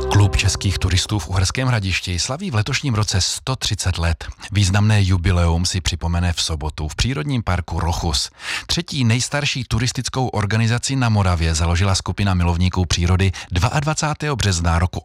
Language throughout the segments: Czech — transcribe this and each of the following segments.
Klub českých turistů v Uherském Hradišti slaví v letošním roce 130 let. Významné jubileum si připomene v sobotu v přírodním parku Rochus. Třetí nejstarší turistickou organizaci na Moravě založila skupina milovníků přírody 22. března roku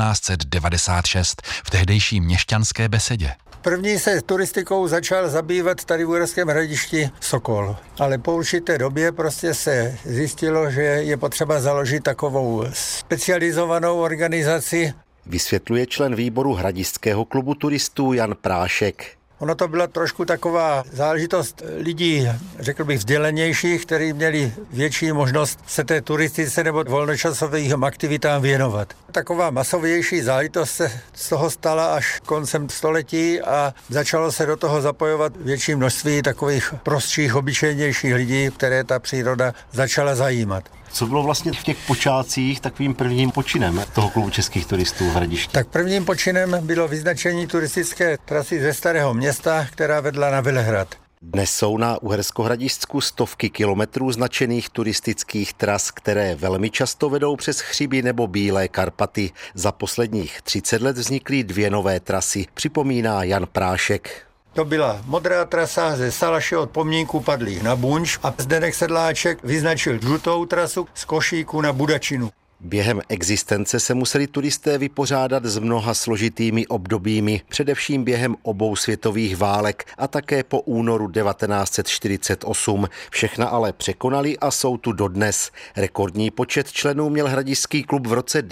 1896 v tehdejší Měšťanské Besedě. První se turistikou začal zabývat tady v Uherském Hradišti Sokol, ale po určité době prostě se zjistilo, že je potřeba založit takovou specializovanou organizaci. Vysvětluje člen výboru Hradišťského klubu turistů Jan Prášek. Ono to byla trošku taková záležitost lidí, řekl bych, vzdělanějších, kteří měli větší možnost se té turistice nebo volnočasovým aktivitám věnovat. Taková masovější záležitost se z toho stala až koncem století a začalo se do toho zapojovat větší množství takových prostších, obyčejnějších lidí, které ta příroda začala zajímat. Co bylo vlastně v těch počátcích takovým prvním počinem toho klubu českých turistů v Hradišti? Tak prvním počinem bylo vyznačení turistické trasy ze Starého Města, která vedla na Velehrad. Dnes jsou na Uhersko-Hradišťsku stovky kilometrů značených turistických tras, které velmi často vedou přes Hřiby nebo Bílé Karpaty. Za posledních 30 let vznikly 2 nové trasy, připomíná Jan Prášek. To byla modrá trasa ze Salaše od pomníku padlých na Bunč a Zdeněk Sedláček vyznačil žlutou trasu z Košíku na Budačinu. Během existence se museli turisté vypořádat s mnoha složitými obdobími, především během obou světových válek a také po únoru 1948. Všechna ale překonali a jsou tu dodnes. Rekordní počet členů měl Hradišťský klub v roce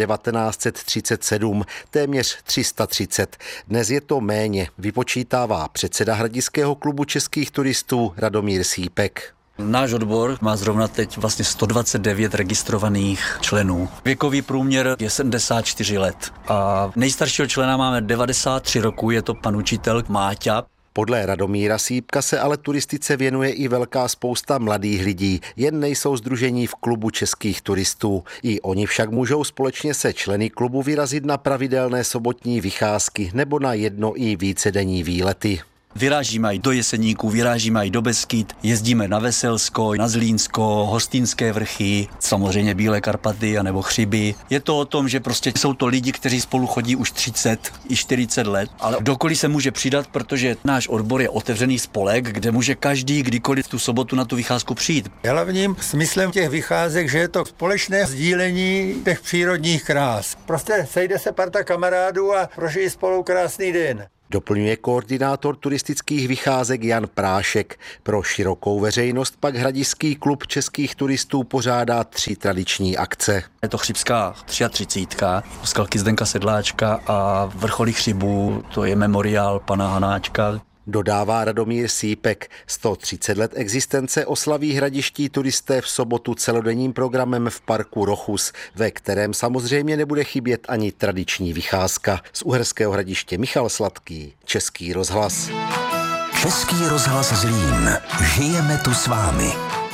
1937, téměř 330. Dnes je to méně, vypočítává předseda Hradišťského klubu českých turistů Radomír Sýpek. Náš odbor má zrovna teď vlastně 129 registrovaných členů. Věkový průměr je 74 let a nejstaršího člena máme 93 roku, je to pan učitel Máťa. Podle Radomíra Sýpka se ale turistice věnuje i velká spousta mladých lidí, jen nejsou sdružení v klubu českých turistů. I oni však můžou společně se členy klubu vyrazit na pravidelné sobotní vycházky nebo na jedno i vícedenní výlety. Vyrážíme i do Jeseníků, vyrážíme i do Beskyd, jezdíme na Veselsko, na Zlínsko, Hostýnské vrchy, samozřejmě Bílé Karpaty nebo Hřiby. Je to o tom, že prostě jsou to lidi, kteří spolu chodí už 30 i 40 let, ale kdokoliv se může přidat, protože náš odbor je otevřený spolek, kde může každý kdykoliv tu sobotu na tu vycházku přijít. Hlavním smyslem těch vycházek, že je to společné sdílení těch přírodních krás. Prostě sejde se parta kamarádů a prožijí spolu krásný den. Doplňuje koordinátor turistických vycházek Jan Prášek. Pro širokou veřejnost pak Hradišťský klub českých turistů pořádá 3 tradiční akce. Je to Hřibská 33, skalky Zdenka Sedláčka a vrcholy Hřibů, to je memoriál pana Hanáčka. Dodává Radomír Sýpek. 130 let existence oslaví hradiští turisté v sobotu celodenním programem v parku Rochus, ve kterém samozřejmě nebude chybět ani tradiční vycházka. Z Uherského Hradiště Michal Sladký, Český rozhlas. Český rozhlas Zlín. Žijeme tu s vámi.